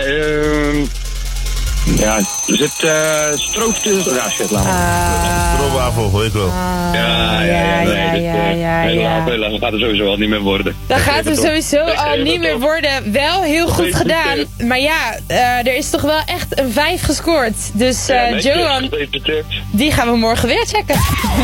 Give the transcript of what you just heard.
Ja, er zit stroop tussen. Ja, shit, laat maar. Stroopwafel, weet ik wel. Helaas, dat gaat er sowieso al niet meer worden. Dat gaat er sowieso al niet meer worden. Wel heel goed gedaan. Maar ja, er is toch wel echt een 5 gescoord. Dus Johan, die gaan we morgen weer checken.